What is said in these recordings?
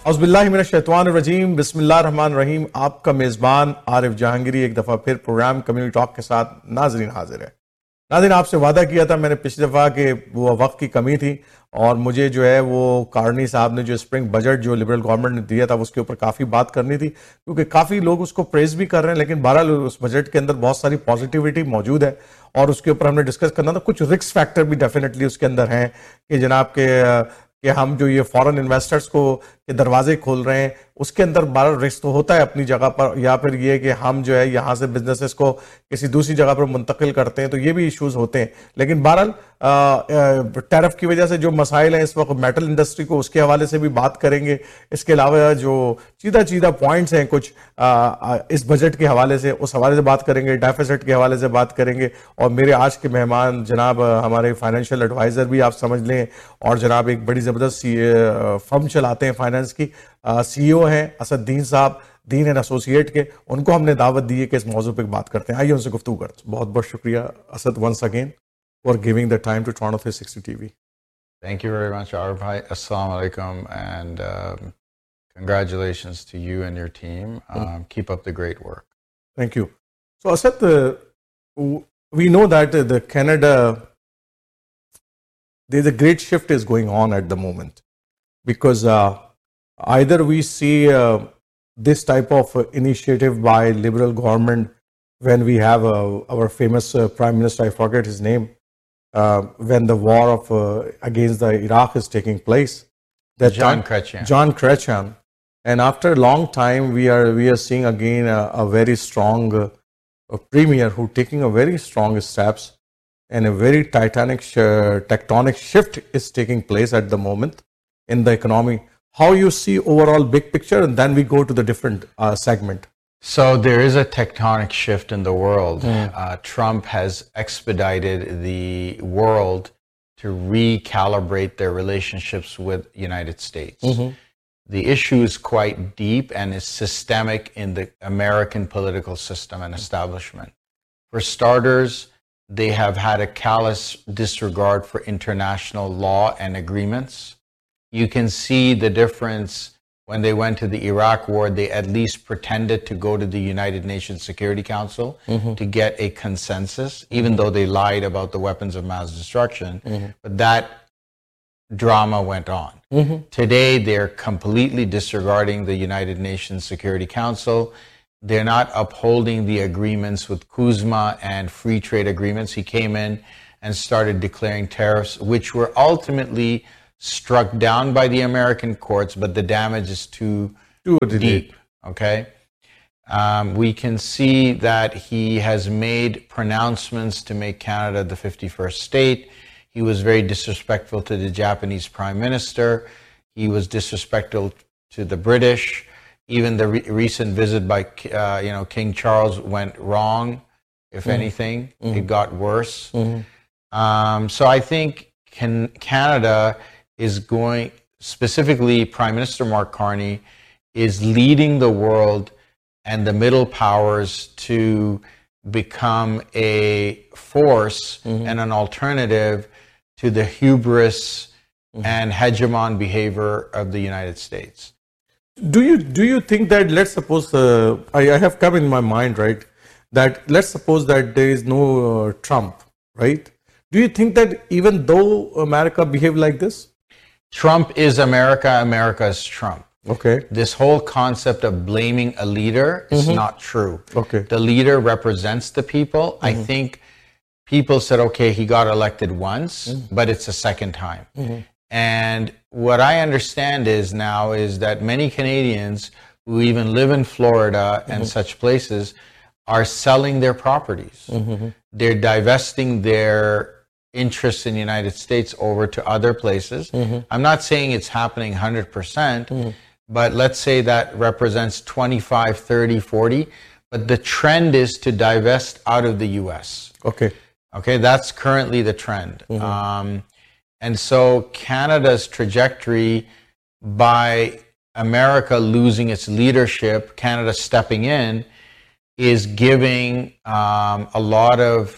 औज़ुबिल्लाहिमिनश्शैतानिर्रजीम बिस्मिल्लाहिर्रहमानिर्रहीम। आपका मेज़बान आरिफ जहांगीरी एक दफ़ा फिर प्रोग्राम कम्युनिटी टॉक के साथ नाज़रीन हाजिर है। नाज़रीन, आपसे वादा किया था मैंने पिछली दफ़ा कि वो वक्त की कमी थी और मुझे जो है वो कार्नी साहब ने जो स्प्रिंग बजट जो लिबरल गवर्नमेंट ने दिया था उसके ऊपर काफ़ी बात करनी थी, क्योंकि काफ़ी लोग उसको प्रेज भी कर रहे हैं, लेकिन बहरहाल उस बजट के अंदर बहुत सारी पॉजिटिविटी मौजूद है और उसके ऊपर हमने डिस्कस करना था। कुछ रिस्क फैक्टर भी डेफिनेटली उसके अंदर हैं कि जनाब के कि हम जो ये फॉरेन इन्वेस्टर्स को के दरवाजे खोल रहे हैं उसके अंदर बड़ा रिस्क तो होता है अपनी जगह पर, या फिर ये कि हम जो है यहाँ से बिजनेसेस को किसी दूसरी जगह पर मुंतकिल करते हैं, तो ये भी इश्यूज होते हैं। लेकिन बहरहाल टैरिफ की वजह से जो मसाइल हैं इस वक्त मेटल इंडस्ट्री को, उसके हवाले से भी बात करेंगे। इसके अलावा जो सीधा पॉइंट्स हैं कुछ इस बजट के हवाले से, उस हवाले से बात करेंगे, डेफिसिट के हवाले से बात करेंगे। और मेरे आज के मेहमान जनाब हमारे फाइनेंशियल एडवाइजर भी आप समझ लें, और जनाब एक बड़ी ज़बरदस्त फर्म चलाते हैं फाइनेंस की, CEO हैं असदुद्दीन साहब, दीन एंड एसोसिएट के। उनको हमने दावत दी है कि इस मौजू पे बात करते हैं। आइए उनसे गुफ्तगू करते हैं। बहुत बहुत शुक्रिया Asad once again for giving the time to Toronto 360 TV. Thank you very much, Arif bhai. Assalamu alaikum, and congratulations to you and your team. Keep up the great work. Thank you. So Asad, we know that the Canada, there's a great shift is going on at the moment, because either we see this type of initiative by Liberal government when we have our famous Prime Minister, I forget his name, when the war of against the Iraq is taking place. That John Chrétien. John Chrétien. And after a long time, we are seeing again a very strong premier who taking a very strong steps, and a very tectonic shift is taking place at the moment in the economy. How you see overall big picture, and then we go to the different segment. So there is a tectonic shift in the world. Trump has expedited the world to recalibrate their relationships with the United States. The issue is quite deep and is systemic in the American political system and establishment. For starters, they have had a callous disregard for international law and agreements. You can see the difference when they went to the Iraq war. They at least pretended to go to the United Nations Security Council to get a consensus, even though they lied about the weapons of mass destruction. But that drama went on. Today, they're completely disregarding the United Nations Security Council. They're not upholding the agreements with Kuzma and free trade agreements. He came in and started declaring tariffs, which were ultimately struck down by the American courts, but the damage is too deep. Okay. We can see that he has made pronouncements to make Canada the 51st state. He was very disrespectful to the Japanese Prime Minister. He was disrespectful to the British. Even the recent visit by King Charles went wrong. If anything, it got worse. So I think Canada is going, specifically Prime Minister Mark Carney, is leading the world and the middle powers to become a force and an alternative to the hubris and hegemon behavior of the United States. Do you think that, let's suppose, I have come in my mind, right, that let's suppose that there is no Trump, right? Do you think that even though America behave like this? Trump is America, America is Trump. Okay. This whole concept of blaming a leader is not true. Okay. The leader represents the people. I think people said, okay, he got elected once, but it's a second time. And what I understand is that many Canadians who even live in Florida and such places are selling their properties. They're divesting their interests in the United States over to other places. I'm not saying it's happening 100%, but let's say that represents 25, 30, 40. But the trend is to divest out of the U.S. Okay. Okay, that's currently the trend. And so Canada's trajectory, by America losing its leadership, Canada stepping in, is giving a lot of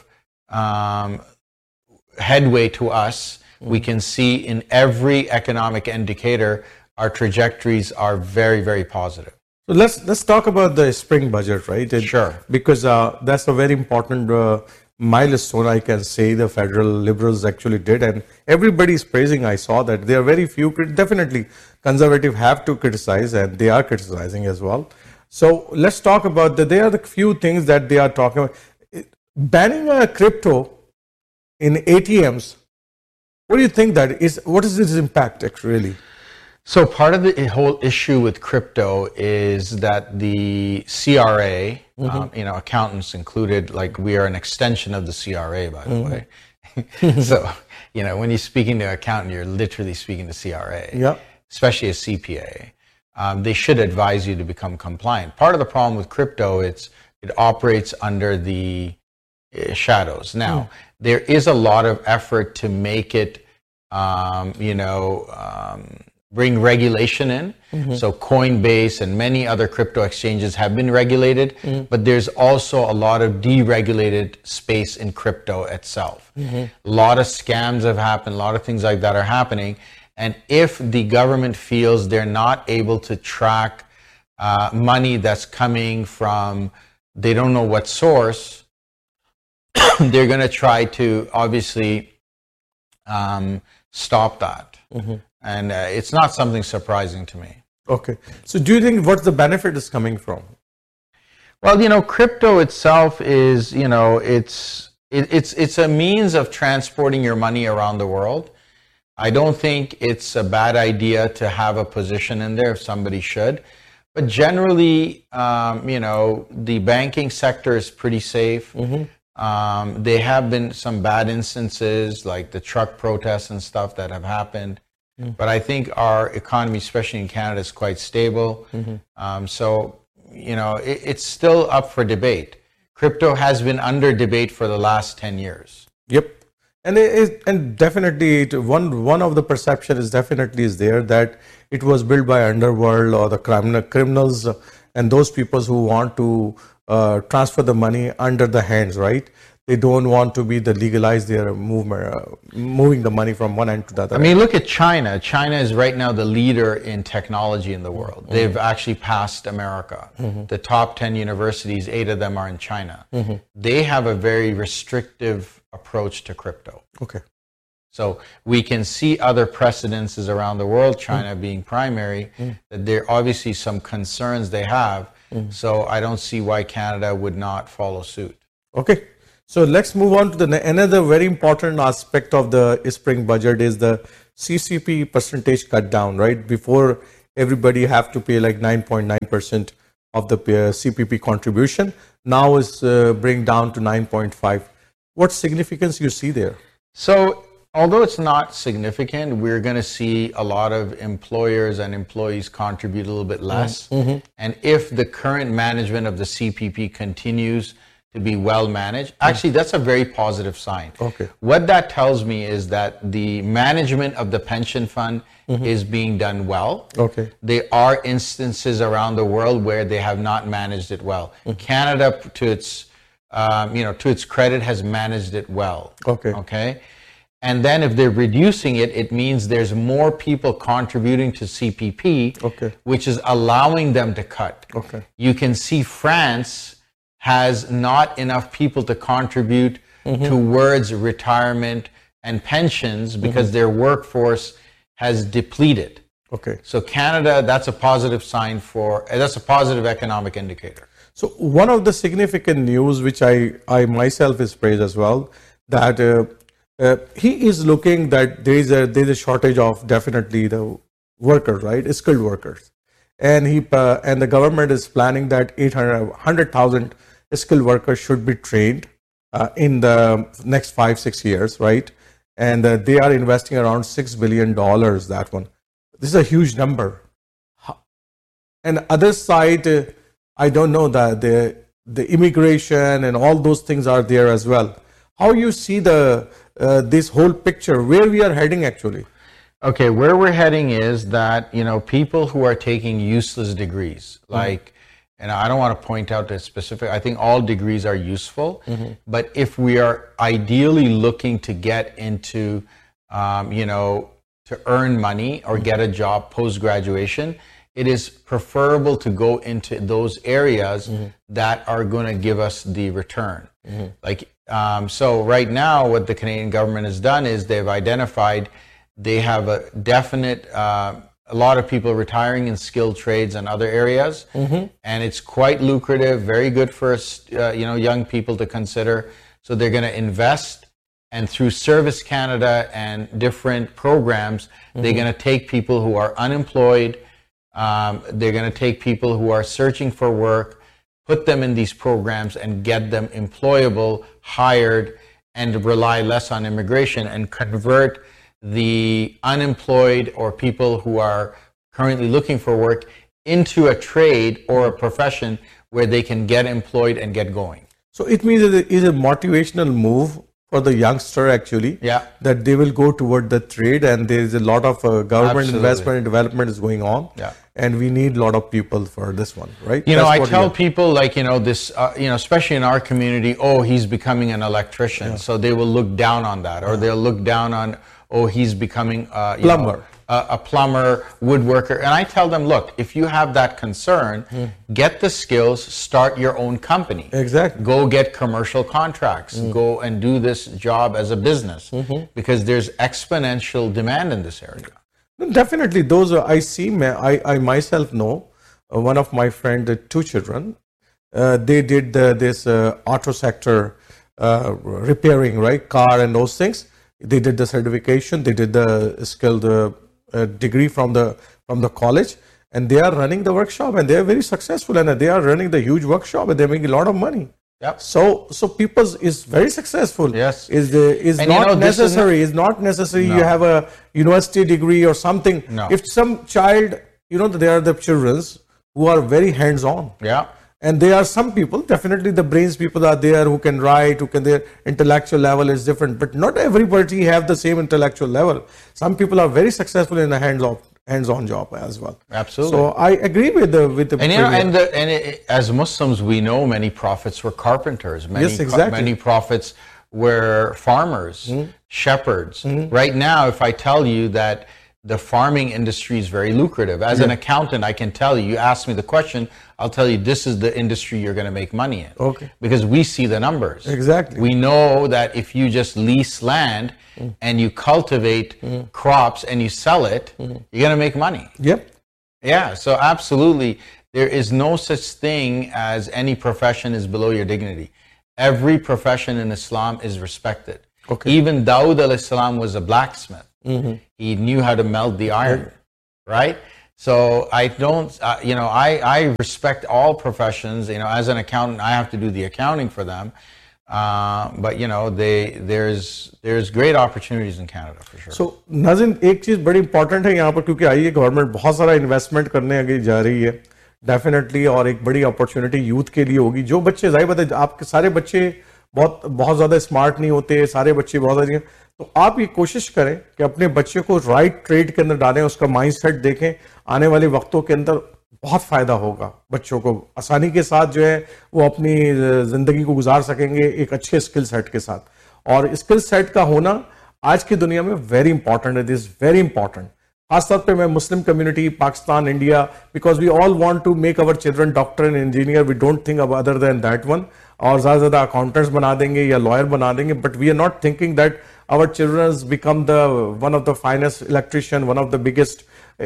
headway to us. We can see in every economic indicator our trajectories are very, very positive. So let's talk about the spring budget, right? Sure. Because that's a very important milestone, I can say, the federal liberals actually did, and everybody is praising. I saw that there are very few. Definitely, conservative have to criticize, and they are criticizing as well. So let's talk about that. There are the few things that they are talking about. Banning crypto in ATMs. What do you think that is? What is its impact actually? So part of the whole issue with crypto is that the CRA, accountants included, like we are an extension of the CRA, by the way. So, when you're speaking to an accountant, you're literally speaking to CRA, especially a CPA. They should advise you to become compliant. Part of the problem with crypto, it operates under the shadows. Now, there is a lot of effort to make it, bring regulation in. So Coinbase and many other crypto exchanges have been regulated, but there's also a lot of deregulated space in crypto itself. A lot of scams have happened, a lot of things like that are happening. And if the government feels they're not able to track money that's coming from, they don't know what source, they're going to try to obviously stop that. And it's not something surprising to me. Okay. So do you think what the benefit is coming from? Well, crypto itself is, it's a means of transporting your money around the world. I don't think it's a bad idea to have a position in there if somebody should. But generally, the banking sector is pretty safe. There have been some bad instances like the truck protests and stuff that have happened. But I think our economy, especially in Canada, is quite stable. So, it's still up for debate. Crypto has been under debate for the last 10 years. Yep. And definitely one of the perception is definitely there that it was built by underworld or the criminals and those people who want to transfer the money under the hands, right? They don't want to be the legalize their movement, moving the money from one end to the other. I mean, look at China. China is right now the leader in technology in the world. They've actually passed America. The top 10 universities, 8 of them are in China. They have a very restrictive approach to crypto. Okay. So we can see other precedences around the world, China being primary, that there are obviously some concerns they have. So I don't see why Canada would not follow suit. Okay. So let's move on to another very important aspect of the spring budget is the CCP percentage cut down, right? Before everybody have to pay like 9.9% of the CPP contribution. Now it's bring down to 9.5. What significance you see there? So although it's not significant, we're going to see a lot of employers and employees contribute a little bit less. And if the current management of the CPP continues to be well managed, actually that's a very positive sign. Okay. What that tells me is that the management of the pension fund is being done well. Okay. There are instances around the world where they have not managed it well. Canada, to its credit, has managed it well. Okay. Okay. And then if they're reducing it, it means there's more people contributing to CPP, which is allowing them to cut. Okay. You can see France has not enough people to contribute towards retirement and pensions because their workforce has depleted. Okay. So Canada, that's a positive sign that's a positive economic indicator. So one of the significant news, which I myself is praised as well, that he is looking that there's a shortage of definitely the workers, right? Skilled workers. And and the government is planning that 100,000 skilled workers should be trained in the next 5-6 years, right? And they are investing around $6 billion, that one. This is a huge number. And other side, I don't know that the immigration and all those things are there as well. How you see this whole picture, where we are heading actually? Okay, where we're heading is that, people who are taking useless degrees, like, and I don't want to point out the specific, I think all degrees are useful, but if we are ideally looking to get into, to earn money or get a job post-graduation, it is preferable to go into those areas that are going to give us the return. Like, so right now, what the Canadian government has done is they've identified they have a definite, a lot of people retiring in skilled trades and other areas, and it's quite lucrative, very good for young people to consider. So they're going to invest, and through Service Canada and different programs, they're going to take people who are unemployed. They're going to take people who are searching for work, put them in these programs, and get them employable, hired, and rely less on immigration, and convert the unemployed or people who are currently looking for work into a trade or a profession where they can get employed and get going. So it means it is a motivational move for the youngster, actually, that they will go toward the trade, and there is a lot of government investment and development is going on, and we need a lot of people for this one, right? You know, I tell people, like, this, especially in our community, oh, he's becoming an electrician, so they will look down on that, or they'll look down on, oh, he's becoming plumber. A plumber, woodworker. And I tell them, look, if you have that concern, get the skills, start your own company. Exactly. Go get commercial contracts. Go and do this job as a business, because there's exponential demand in this area. Definitely. Those I see, I myself know, one of my friends, 2 children, they did this auto sector repairing, right? Car and those things. They did the certification, they did the skilled degree from the college, and they are running the workshop, and they are very successful, and they are running the huge workshop, and they're making a lot of money. Yep. So people is very successful. Yes. Is not necessary. It's not necessary you have a university degree or something. No. If some child, there are the children who are very hands-on. Yeah. And there are some people, definitely the brains people are there who can write, their intellectual level is different, but not everybody have the same intellectual level. Some people are very successful in a hands-on job as well. Absolutely. So I agree with the and as Muslims, we know many prophets were carpenters. Many prophets were farmers, shepherds. Right now, if I tell you that the farming industry is very lucrative. As an accountant, I can tell you, you ask me the question, I'll tell you this is the industry you're going to make money in. Okay. Because we see the numbers. Exactly. We know that if you just lease land and you cultivate crops and you sell it, you're going to make money. Yep. Yeah, so absolutely. There is no such thing as any profession is below your dignity. Every profession in Islam is respected. Okay. Even Dawood alayhi salam was a blacksmith. He knew how to melt the iron, right? So I don't, I respect all professions. As an accountant, I have to do the accounting for them. But there's great opportunities in Canada for sure. So नाज़रीन, एक चीज बड़ी important है यहाँ पर, क्योंकि आइए government बहुत सारा इन्वेस्टमेंट करने आगे जा रही है डेफिनेटली, और एक बड़ी अपॉर्चुनिटी यूथ के लिए होगी. जो बच्चे, जाहिर बात है, आपके सारे बच्चे बहुत ज्यादा स्मार्ट नहीं होते, सारे बच्चे बहुत सारे, तो आप ये कोशिश करें कि अपने बच्चे को राइट ट्रेड के अंदर डालें, उसका माइंडसेट देखें. आने वाले वक्तों के अंदर बहुत फायदा होगा, बच्चों को आसानी के साथ जो है वो अपनी जिंदगी को गुजार सकेंगे एक अच्छे स्किल सेट के साथ. और स्किल सेट का होना आज की दुनिया में वेरी इंपॉर्टेंट है. This very important. खासतौर पे मैं Muslim community, Pakistan, India, because we all want to make our children doctor and engineer. We don't think अब अदर देन दैट वन. और ज्यादा ज्यादा अकाउंटेंट्स बना देंगे या लॉयर बना देंगे, but we are not thinking that our children become one of the finest electrician, one of the biggest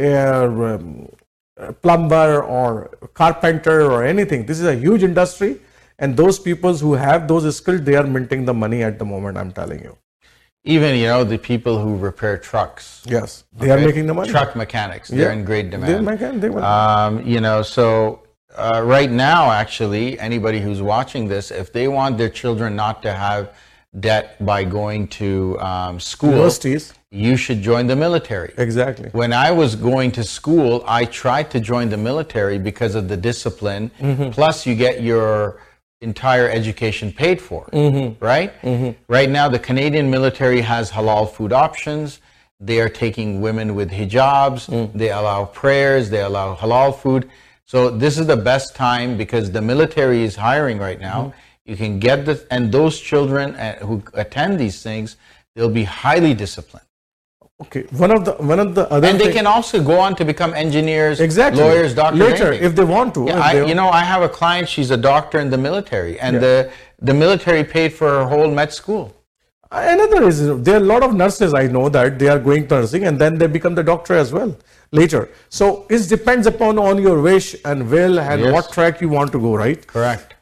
plumber or carpenter or anything. This is a huge industry, and those people who have those skills, they are minting the money at the moment, I'm telling you. Even, the people who repair trucks. Yes, they are making the money. Truck mechanics, they're in great demand. So right now, actually, anybody who's watching this, if they want their children not to have debt by going to school, universities, you should join the military. Exactly. When I was going to school, I tried to join the military because of the discipline. Plus, you get your entire education paid for, right? Right now, the Canadian military has halal food options. They are taking women with hijabs. They allow prayers. They allow halal food. So this is the best time because the military is hiring right now. You can get and those children who attend these things, they'll be highly disciplined. Okay, one of the other And they can also go on to become engineers, exactly lawyers, doctors, later anything. if they want to. Yeah, I have a client. She's a doctor in the military, and the military paid for her whole med school. Another is there are a lot of nurses I know that they are going to nursing and then they become the doctor as well later. So it depends upon on your wish and will and Yes. what track you want to go, right? Correct.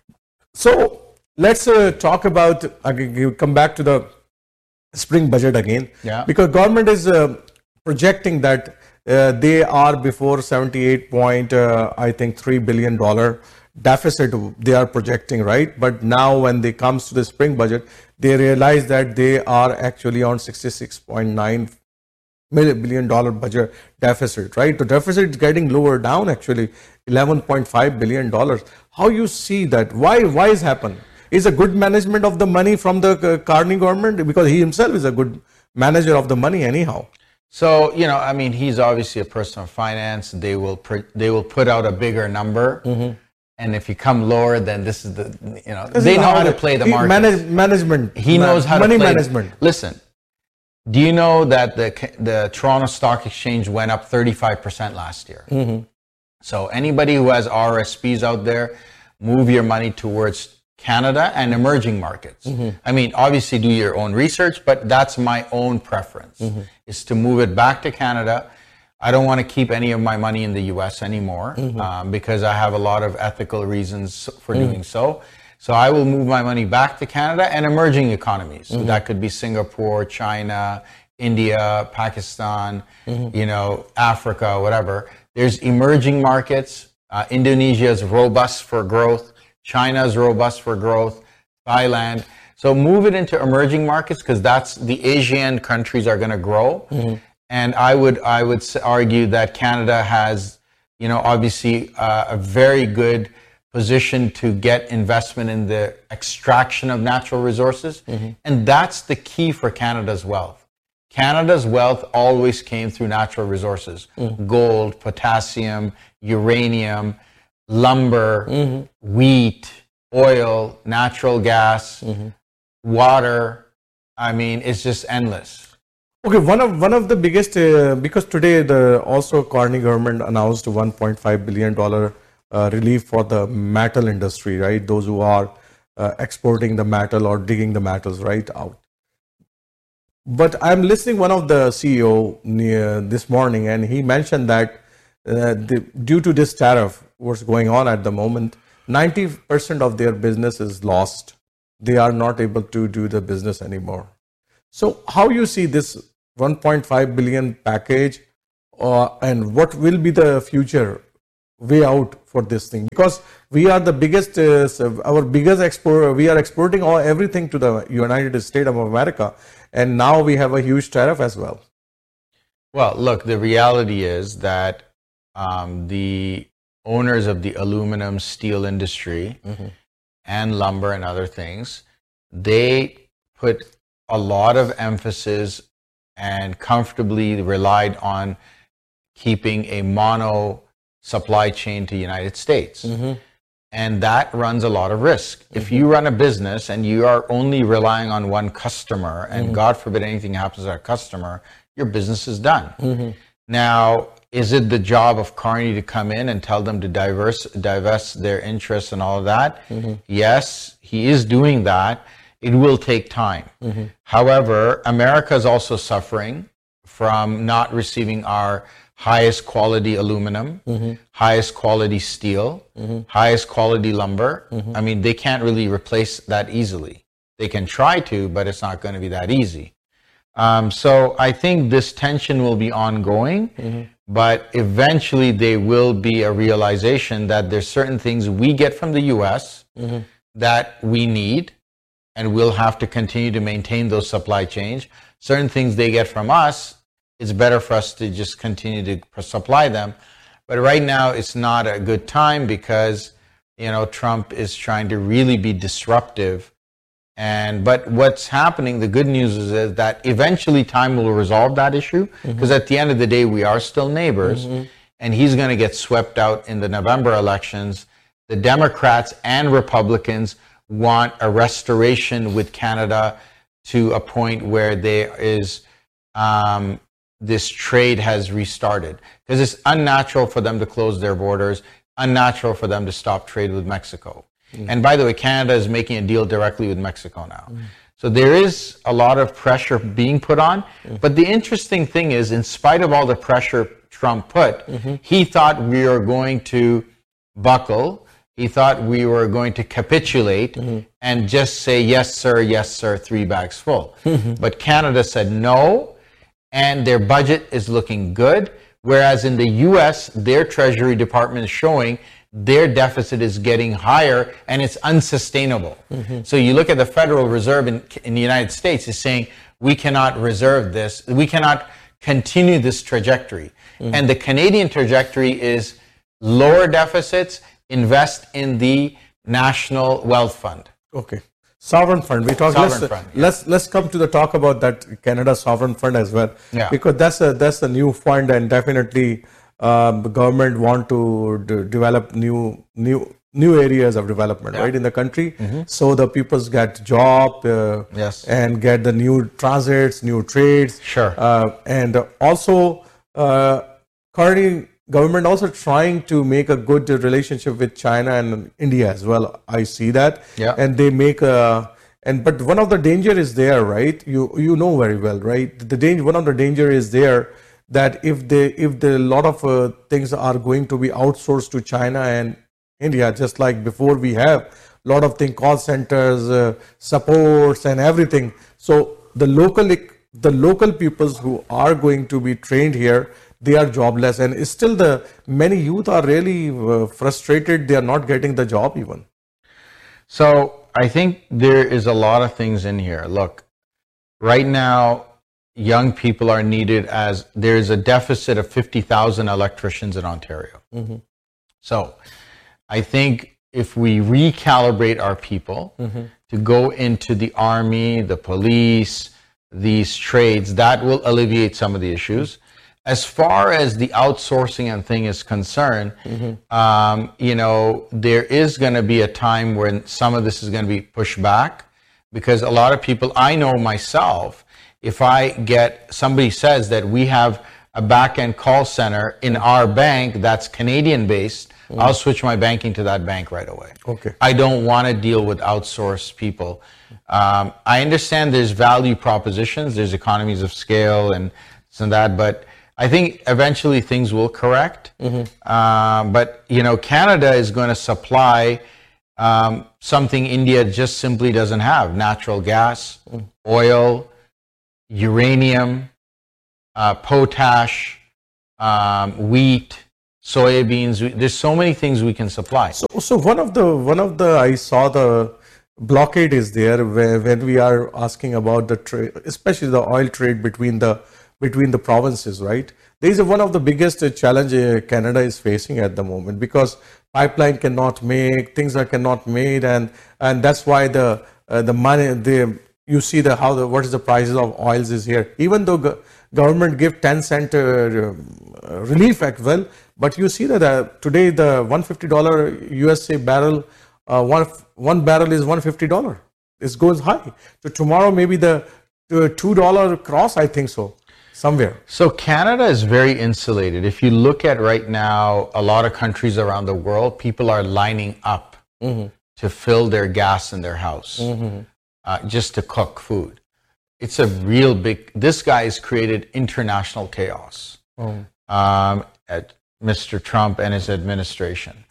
So let's talk about again, come back to the spring budget again. Yeah. Because government is projecting that they are before 78 point I think $3 billion deficit they are projecting, right? But now when they comes to the spring budget, they realize that they are actually on $66.9 billion budget deficit, right? The deficit is getting lower down actually, $11.5 billion. How you see that? Why is happen? Is a good management of the money from the Carney government? Because he himself is a good manager of the money anyhow. So, I mean, he's obviously a person of finance. They will put out a bigger number. Mm-hmm. And if you come lower, then this is they know how to play the market. Management. He knows how money to play. Management. Listen, do you know that the Toronto Stock Exchange went up 35% last year? Mm-hmm. So anybody who has RSPs out there, move your money towards Canada and emerging markets. Mm-hmm. I mean, obviously do your own research, but that's my own preference, mm-hmm. is to move it back to Canada. I don't want to keep any of my money in the US anymore, mm-hmm. Because I have a lot of ethical reasons for mm-hmm. doing so. So I will move my money back to Canada and emerging economies. Mm-hmm. So that could be Singapore, China, India, Pakistan, mm-hmm. Africa, whatever. There's emerging markets. Indonesia is robust for growth. China is robust for growth. Thailand. So move it into emerging markets because that's the Asian countries are going to grow. Mm-hmm. And I would argue that Canada has, obviously a very good position to get investment in the extraction of natural resources. Mm-hmm. And that's the key for Canada's wealth. Canada's wealth always came through natural resources, mm-hmm. gold, potassium, uranium, lumber, mm-hmm. wheat, oil, natural gas, mm-hmm. water. I mean, it's just endless. Okay, one of the biggest because today the also Carney government announced $1.5 billion relief for the metal industry, right? Those who are exporting the metal or digging the metals right out. But I'm listening one of the CEO this morning, and he mentioned that due to this tariff, what's going on at the moment, 90% of their business is lost. They are not able to do the business anymore. So how you see this 1.5 billion package and what will be the future way out for this thing? Because we are the biggest, our biggest export, we are exporting everything to the United States of America. And now we have a huge tariff as well. Well, look, the reality is that the owners of the aluminum steel industry mm-hmm. and lumber and other things, they put a lot of emphasis and comfortably relied on keeping a mono supply chain to the United States. Mm-hmm. And that runs a lot of risk. Mm-hmm. If you run a business and you are only relying on one customer, and mm-hmm. God forbid anything happens to that customer, your business is done. Mm-hmm. Now, is it the job of Carney to come in and tell them to divest their interests and all of that? Mm-hmm. Yes, he is doing that. It will take time. Mm-hmm. However, America is also suffering from not receiving our highest quality aluminum, mm-hmm. highest quality steel, mm-hmm. highest quality lumber. Mm-hmm. I mean, they can't really replace that easily. They can try to, but it's not going to be that easy. So I think this tension will be ongoing, mm-hmm. but eventually there will be a realization that there's certain things we get from the U.S. mm-hmm. that we need, and we'll have to continue to maintain those supply chains. Certain things they get from us, it's better for us to just continue to supply them. But right now, it's not a good time because, Trump is trying to really be disruptive. But what's happening, the good news is that eventually time will resolve that issue, because mm-hmm. at the end of the day, we are still neighbors, mm-hmm. and he's going to get swept out in the November elections. The Democrats and Republicans want a restoration with Canada to a point where there is this trade has restarted, because it's unnatural for them to close their borders, unnatural for them to stop trade with Mexico. And by the way, Canada is making a deal directly with Mexico now. So there is a lot of pressure being put on. But the interesting thing is, in spite of all the pressure Trump put, he thought we were going to buckle. He thought we were going to capitulate and just say, yes, sir, 3 bags full. But Canada said no, and their budget is looking good. Whereas in the U.S., their Treasury Department is showing their deficit is getting higher and it's unsustainable. So you look at the Federal Reserve in the United States is saying, we cannot reserve this, we cannot continue this trajectory. And the Canadian trajectory is lower deficits, invest in the National Wealth Fund. Okay. Sovereign fund. We talk. Let's come to the talk about that Canada sovereign fund as well, because that's a new fund, and definitely the government want to develop new areas of development, right, in the country, so the peoples get job, and get the new transits, new trades, and also currently government also trying to make a good relationship with China and India as well. I see that, and they make but one of the danger is there, right? You know very well, right? One of the danger is there that if the lot of things are going to be outsourced to China and India, just like before we have a lot of things, call centers, supports and everything. So the local peoples who are going to be trained here, they are jobless, and still the many youth are really frustrated. They are not getting the job even. So I think there is a lot of things in here. Look, right now, young people are needed, as there is a deficit of 50,000 electricians in Ontario. So I think if we recalibrate our people to go into the army, the police, these trades, that will alleviate some of the issues. As far as the outsourcing and thing is concerned, you know, there is going to be a time when some of this is going to be pushed back, because a lot of people, I know myself, if I get, somebody says that we have a back-end call center in our bank that's Canadian based, I'll switch my banking to that bank right away. Okay. I don't want to deal with outsourced people. I understand there's value propositions, there's economies of scale and this and that, but I think eventually things will correct. But, you know, Canada is going to supply something India just simply doesn't have: natural gas, oil, uranium, potash, wheat, soybeans. There's so many things we can supply. So one of the I saw the blockade is there when we are asking about the trade, especially the oil trade between the provinces, right? There is one of the biggest challenge Canada is facing at the moment, because pipeline cannot make, things are cannot made, and that's why the money, you see what is the prices of oils is here. Even though government give 10-cent relief as well, but you see that today the $150 USA barrel, one barrel is $150. It goes high. So tomorrow maybe the $2 cross, I think so, somewhere. So Canada is very insulated. If you look at right now, a lot of countries around the world, people are lining up to fill their gas in their house. Just to cook food. It's a real big, this guy has created international chaos at Mr. Trump and his administration.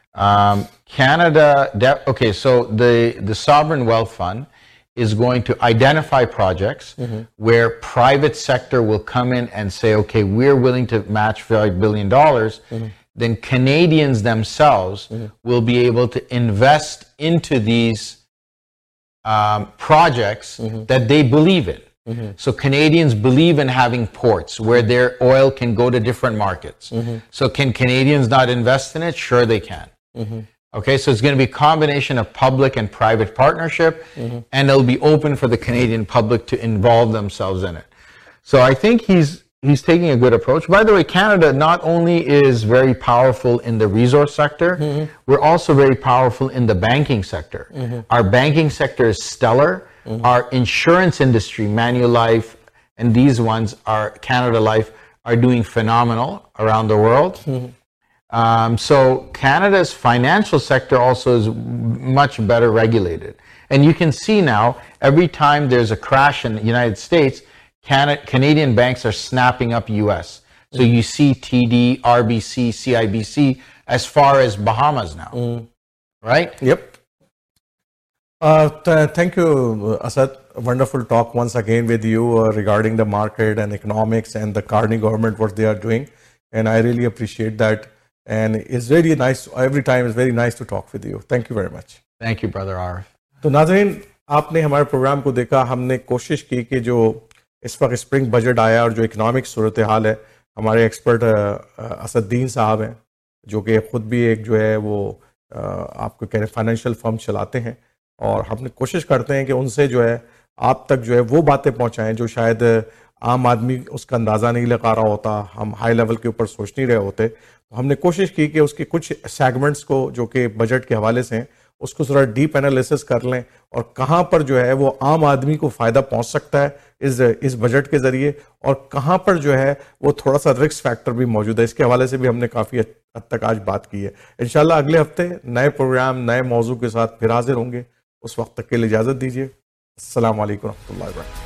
Canada, okay, so the Sovereign Wealth Fund is going to identify projects where private sector will come in and say, okay, we're willing to match $5 billion. Then Canadians themselves will be able to invest into these projects that they believe in. So Canadians believe in having ports where their oil can go to different markets. So can Canadians not invest in it? Sure they can. Okay, so it's going to be a combination of public and private partnership, and it'll be open for the Canadian public to involve themselves in it. So I think he's taking a good approach. By the way, Canada not only is very powerful in the resource sector, we're also very powerful in the banking sector. Our banking sector is stellar. Our insurance industry, Manulife, and these ones are Canada Life are doing phenomenal around the world. So Canada's financial sector also is much better regulated. And you can see now, every time there's a crash in the United States, Canadian banks are snapping up US. So you see TD, RBC, CIBC as far as Bahamas now, right? Yep. Thank you, Asad. Wonderful talk once again with you regarding the market and economics and the Carney government, what they are doing. And I really appreciate that. And it's really nice, every time it's very nice to talk with you. Thank you very much. Thank you, Brother Arif. تو ناظرین آپ نے ہمارے programme کو دیکھا, ہم نے کوشش کی کہ جو اس وقت اسپرنگ بجٹ آیا اور جو اکنامک صورتحال ہے, ہمارے ایکسپرٹ اسد الدین صاحب ہیں جو کہ خود بھی ایک جو ہے وہ آپ کو کہہ رہے فائنینشیل فرم چلاتے ہیں, اور ہم نے کوشش کرتے ہیں کہ ان سے جو ہے آپ تک جو ہے وہ باتیں پہنچائیں جو شاید عام آدمی اس کا اندازہ نہیں لگا رہا ہوتا, ہم ہائی لیول کے اوپر سوچ نہیں رہے ہوتے. تو ہم نے کوشش کی کہ اس کے کچھ سیگمنٹس کو جو کہ بجٹ کے حوالے سے ہیں اس کو ذرا ڈیپ انالیسس کر لیں, اور کہاں پر جو ہے وہ عام آدمی کو فائدہ پہنچ سکتا ہے اس بجٹ کے ذریعے, اور کہاں پر جو ہے وہ تھوڑا سا رسک فیکٹر بھی موجود ہے. اس کے حوالے سے بھی ہم نے کافی حد تک آج بات کی ہے. انشاءاللہ اگلے ہفتے نئے پروگرام نئے موضوع کے ساتھ پھر حاضر ہوں گے. اس وقت تک کے لیے اجازت دیجیے. السلام علیکم ورحمۃ اللہ وبرکاتہ.